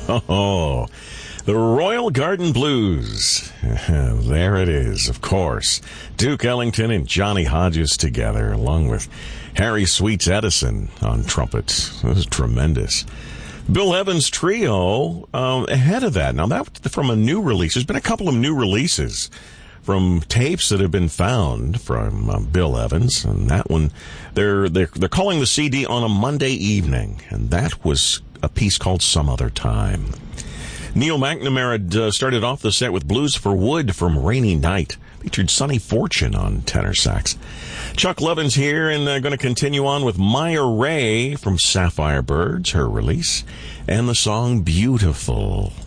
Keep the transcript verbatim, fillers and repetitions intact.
Oh, the Royal Garden Blues. There it is, of course. Duke Ellington and Johnny Hodges together, along with Harry Sweets Edison on trumpet. This is tremendous. Bill Evans Trio um, ahead of that. Now, that from a new release. There's been a couple of new releases from tapes that have been found from um, Bill Evans, and that one, they're they're they're calling the C D On a Monday Evening, and that was a piece called Some Other Time. Neil McNamara uh, started off the set with Blues for Wood from Rainy Night. Featured Sonny Fortune on tenor sax. Chuck Levin's here and uh, going to continue on with Maya Ray from Sapphire Birds, her release, and the song Beautiful.